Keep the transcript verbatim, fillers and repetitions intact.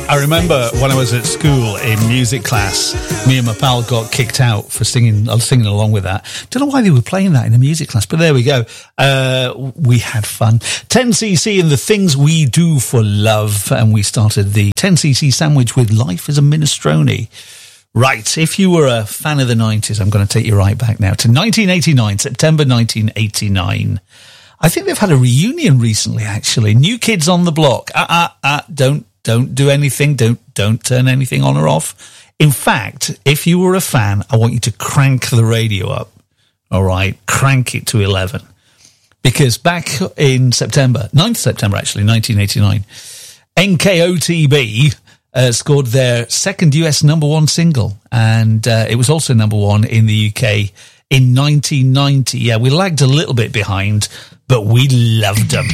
I remember when I was at school in music class, me and my pal got kicked out for singing, I was singing along with that. Don't know why they were playing that in a music class, but there we go. Uh, we had fun. ten C C and the things we do for love. And we started the ten C C sandwich with Life as a Minestrone. Right, if you were a fan of the nineties, I'm going to take you right back now to nineteen eighty-nine, September nineteen eighty-nine. I think they've had a reunion recently, actually. New Kids on the Block. Ah, ah, ah, don't, don't do anything. Don't, don't turn anything on or off. In fact, if you were a fan, I want you to crank the radio up. All right, crank it to eleven. Because back in September, ninth of September, actually, nineteen eighty-nine, N K O T B uh, scored their second U S number one single. And uh, it was also number one in the U K in nineteen ninety. Yeah, we lagged a little bit behind, but we loved them.